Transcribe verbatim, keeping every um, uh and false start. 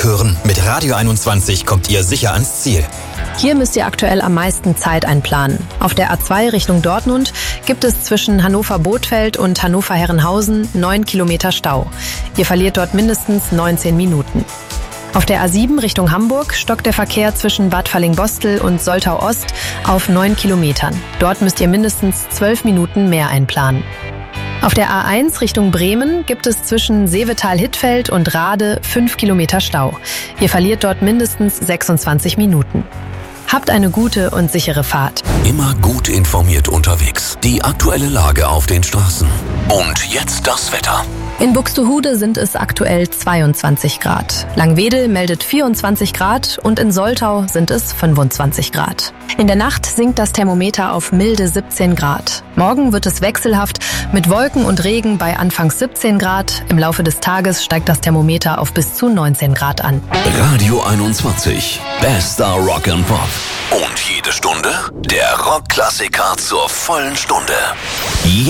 Hören, mit Radio einundzwanzig kommt ihr sicher ans Ziel. Hier müsst ihr aktuell am meisten Zeit einplanen. Auf der A zwei Richtung Dortmund gibt es zwischen Hannover-Bothfeld und Hannover-Herrenhausen neun Kilometer Stau. Ihr verliert dort mindestens neunzehn Minuten. Auf der A sieben Richtung Hamburg stockt der Verkehr zwischen Bad Fallingbostel und Soltau-Ost auf neun Kilometern. Dort müsst ihr mindestens zwölf Minuten mehr einplanen. Auf der A eins Richtung Bremen gibt es zwischen Seevetal-Hittfeld und Rade fünf Kilometer Stau. Ihr verliert dort mindestens sechsundzwanzig Minuten. Habt eine gute und sichere Fahrt. Immer gut informiert unterwegs. Die aktuelle Lage auf den Straßen. Und jetzt das Wetter. In Buxtehude sind es aktuell zweiundzwanzig Grad. Langwedel meldet vierundzwanzig Grad und in Soltau sind es fünfundzwanzig Grad. In der Nacht sinkt das Thermometer auf milde siebzehn Grad. Morgen wird es wechselhaft mit Wolken und Regen bei anfangs siebzehn Grad. Im Laufe des Tages steigt das Thermometer auf bis zu neunzehn Grad an. Radio einundzwanzig. Bester Rock and Pop. Und jede Stunde der Rockklassiker zur vollen Stunde.